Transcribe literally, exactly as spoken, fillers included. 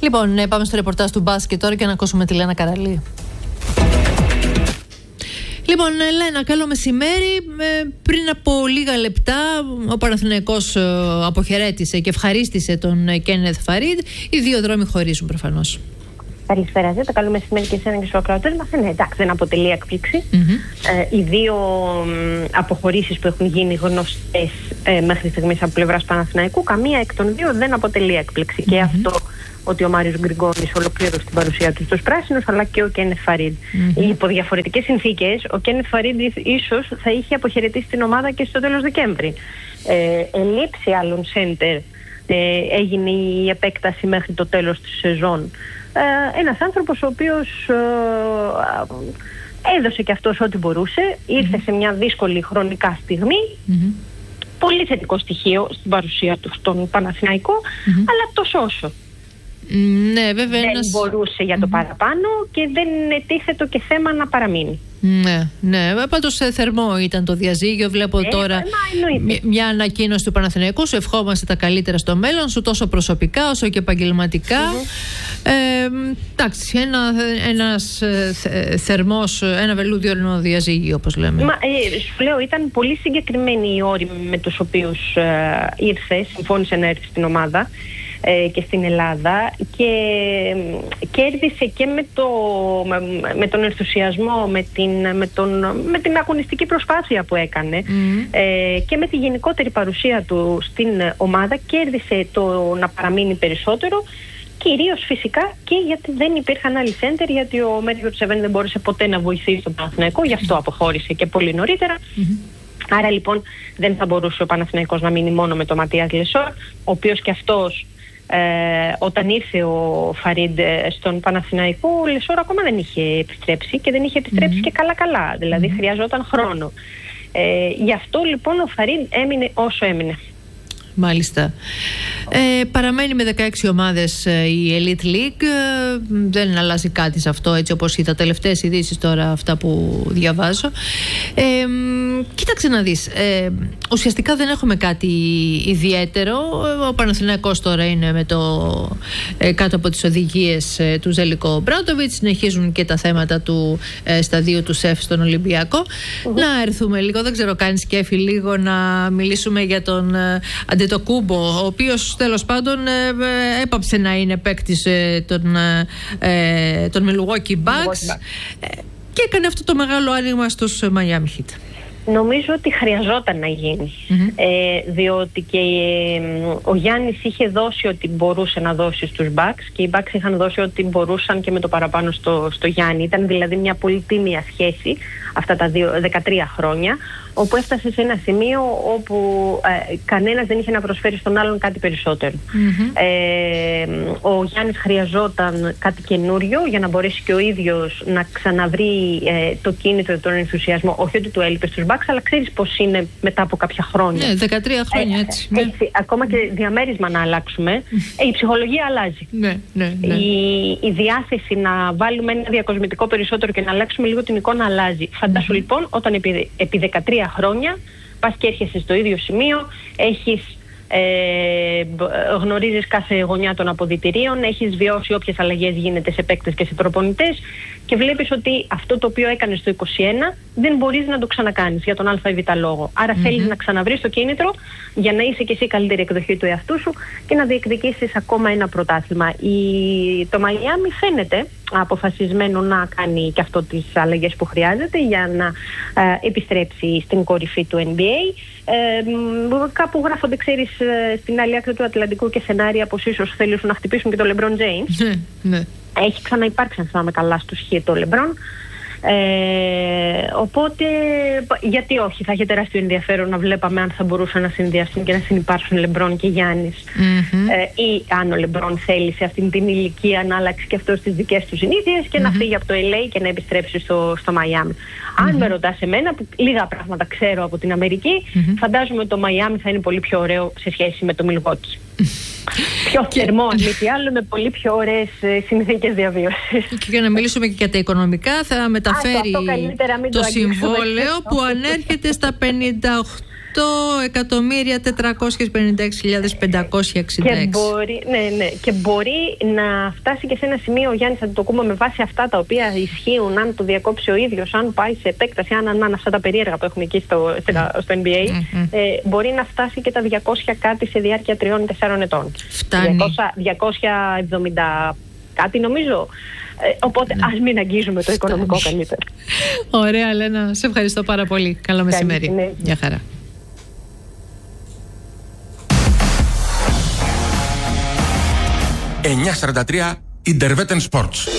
Λοιπόν, πάμε στο ρεπορτάζ του μπάσκετ τώρα και να ακούσουμε τη Λένα Καραλή. Λοιπόν, Λένα, καλό μεσημέρι. Πριν από λίγα λεπτά ο Παναθηναϊκός αποχαιρέτησε και ευχαρίστησε τον Κένεθ Φαρίντ. Οι δύο δρόμοι χωρίζουν προφανώς. Καλησπέρα, Ζέτα. Καλό μεσημέρι και εσένα και στους ακροατές μας. Ναι, εντάξει, δεν αποτελεί έκπληξη. Mm-hmm. Ε, οι δύο ε, αποχωρήσεις που έχουν γίνει γνωστές ε, μέχρι στιγμής από πλευράς Παναθηναϊκού, καμία εκ των δύο δεν αποτελεί έκπληξη. Mm-hmm. Και αυτό ότι ο Μάριος Γκριγκόνης ολοκλήρωσε την παρουσία του στους πράσινους, αλλά και ο Κένεθ Φαρίντ. Mm-hmm. Υπό διαφορετικές συνθήκες, ο Κένεθ Φαρίντ ίσως θα είχε αποχαιρετήσει την ομάδα και στο τέλος Δεκέμβρη. Ε, ελήψη άλλων σέντερ ε, έγινε η επέκταση μέχρι το τέλος της σεζόν. Ε, ένας άνθρωπος ο οποίος ε, έδωσε και αυτός ό,τι μπορούσε, ήρθε mm-hmm. σε μια δύσκολη χρονικά στιγμή. Mm-hmm. Πολύ θετικό στοιχείο στην παρουσία του στον Παναθηναϊκό, mm-hmm. αλλά τόσο όσο. Ναι, βέβαια, δεν ένας... μπορούσε για το mm-hmm. παραπάνω και δεν ετίθετο και θέμα να παραμείνει. Ναι, ναι. Πάντως θερμό ήταν το διαζύγιο. Βλέπω ε, τώρα μια, μια ανακοίνωση του Παναθηναϊκού. Σου ευχόμαστε τα καλύτερα στο μέλλον σου, τόσο προσωπικά όσο και επαγγελματικά. Mm-hmm. Ε, εντάξει, ένα, ένας ε, θερμός, ένα βελούδιορνο διαζύγιο, όπως λέμε. Μα, ε, σου λέω, ήταν πολύ συγκεκριμένοι οι όροι με τους οποίους ε, ήρθε, συμφώνησε να έρθει στην ομάδα και στην Ελλάδα και κέρδισε και με, το, με, με τον ενθουσιασμό, με την, με, τον, με την αγωνιστική προσπάθεια που έκανε mm. ε, και με τη γενικότερη παρουσία του στην ομάδα, κέρδισε το να παραμείνει περισσότερο, κυρίως φυσικά και γιατί δεν υπήρχαν άλλοι σέντερ, γιατί ο Μέτριο Τσεβέν δεν μπόρεσε ποτέ να βοηθήσει τον Παναθηναϊκό, γι' αυτό αποχώρησε και πολύ νωρίτερα. Mm-hmm. Άρα λοιπόν δεν θα μπορούσε ο Παναθηναϊκός να μείνει μόνο με τον Ματίας Λεσόρ, ο οποίος και αυτός Ε, όταν ήρθε ο Φαρίντ στον Παναθηναϊκό, ο Λεσόρ ακόμα δεν είχε επιστρέψει και δεν είχε επιστρέψει mm-hmm. και καλά-καλά. Δηλαδή mm-hmm. χρειαζόταν χρόνο. Ε, γι' αυτό λοιπόν ο Φαρίντ έμεινε όσο έμεινε. Μάλιστα. Ε, παραμένει με δεκαέξι ομάδες η Elite League. Δεν αλλάζει κάτι σε αυτό, έτσι όπως οι τα τελευταίες ειδήσεις τώρα, αυτά που διαβάζω. Ε, κοίταξε να δεις. Ε, ουσιαστικά δεν έχουμε κάτι ιδιαίτερο. Ο Παναθηναϊκός τώρα είναι με το, ε, κάτω από τις οδηγίες ε, του Ζέλικο Μπράντοβιτς. Συνεχίζουν και τα θέματα του ε, σταδίου του ΣΕΦ στον Ολυμπιακό. Mm-hmm. Να έρθουμε λίγο, δεν ξέρω, κάνει σκέφη λίγο να μιλήσουμε για τον ε, Αντετοκούμπο, ο οποίος τέλος πάντων ε, έπαψε να είναι παίκτης ε, των, ε, των Milwaukee Bucks ε, και έκανε αυτό το μεγάλο άνοιγμα στους Miami Heat. Νομίζω ότι χρειαζόταν να γίνει, mm-hmm. ε, διότι και ε, ο Γιάννης είχε δώσει ό,τι μπορούσε να δώσει στους Bucks και οι Bucks είχαν δώσει ό,τι μπορούσαν και με το παραπάνω στο, στο Γιάννη. Ήταν δηλαδή μια πολύ τίμια σχέση αυτά τα δύο, δεκατρία χρόνια, όπου έφτασε σε ένα σημείο όπου ε, κανένας δεν είχε να προσφέρει στον άλλον κάτι περισσότερο. Mm-hmm. Ε, ο Γιάννης χρειαζόταν κάτι καινούριο για να μπορέσει και ο ίδιος να ξαναβρει ε, το κίνητρο, τον ενθουσιασμό, όχι ότι του έλειπε στους Bucks, αλλά ξέρεις πώς είναι μετά από κάποια χρόνια. Ναι, δεκατρία χρόνια, έτσι. Ε, έτσι ναι. Ακόμα και διαμέρισμα να αλλάξουμε, ε, η ψυχολογία αλλάζει. Ναι, ναι, ναι. Η, η διάθεση να βάλουμε ένα διακοσμητικό περισσότερο και να αλλάξουμε λίγο την εικόνα αλλάζει. Φαντάσου mm-hmm. λοιπόν, όταν επί, επί δεκατρία χρόνια πας και έρχεσαι στο ίδιο σημείο, έχεις, ε, γνωρίζεις κάθε γωνιά των αποδυτηρίων, έχεις βιώσει όποιες αλλαγές γίνεται σε παίκτες και σε προπονητές και βλέπεις ότι αυτό το οποίο έκανες το είκοσι ένα δεν μπορείς να το ξανακάνεις για τον α ή β λόγο. Άρα mm-hmm. θέλεις να ξαναβρεις το κίνητρο για να είσαι και εσύ καλύτερη εκδοχή του εαυτού σου και να διεκδικήσεις ακόμα ένα πρωτάθλημα. Η... Το Μαϊάμι φαίνεται αποφασισμένο να κάνει και αυτό τις αλλαγές που χρειάζεται για να ε, επιστρέψει στην κορυφή του N B A. Ε, κάπου γράφονται, ξέρεις, στην άλλη άκρη του Ατλαντικού και σενάρια πως ίσως θέλουν να χτυπήσουν και τον LeBron James. Ναι, ναι. Έχει ξαναυπάρξει, αν θυμάμαι καλά, στους Χ το LeBron. Ε, οπότε, γιατί όχι, θα είχε τεράστιο ενδιαφέρον να βλέπαμε αν θα μπορούσαν να συνδυαστούν και να συνυπάρξουν Λεμπρόν και Γιάννης. Mm-hmm. Ε, ή αν ο Λεμπρόν θέλει σε αυτήν την ηλικία να αλλάξει και αυτό τις δικές του συνήθειες και mm-hmm. να φύγει από το Ελ Έι και να επιστρέψει στο, στο Μαϊάμι. Mm-hmm. Αν με ρωτάς εμένα, που λίγα πράγματα ξέρω από την Αμερική, mm-hmm. φαντάζομαι ότι το Μαϊάμι θα είναι πολύ πιο ωραίο σε σχέση με το Μιλγόκι. Πιο θερμό, αν μη τι άλλο, με πολύ πιο ωραίες συνθήκες διαβίωσης. Και για να μιλήσουμε και για τα οικονομικά, θα μεταφέρει Α, το, το συμβόλαιο που ανέρχεται στα πενήντα οκτώ οκτώ εκατομμύρια τετρακόσιες πενήντα έξι χιλιάδες πεντακόσια εξήντα έξι. Και μπορεί, ναι, ναι, και μπορεί να φτάσει και σε ένα σημείο ο Γιάννης Αντετοκούνμπο με βάση αυτά τα οποία ισχύουν, αν το διακόψει ο ίδιος, αν πάει σε επέκταση, αν αν αυτά τα περίεργα που έχουμε εκεί στο, στο εν μπι έι, mm-hmm. ε, μπορεί να φτάσει και τα διακόσια κάτι σε διάρκεια τριών τεσσάρων ετών. Φτάνει. διακόσια εβδομήντα κάτι νομίζω. Ε, οπότε ναι. ας μην αγγίζουμε το οικονομικό καλύτερα. Ωραία, Λένα, σε ευχαριστώ πάρα πολύ. Καλό μεσημέρι. Ναι. Γεια χαρά. εννιά σαράντα τρία Intervetten Sports.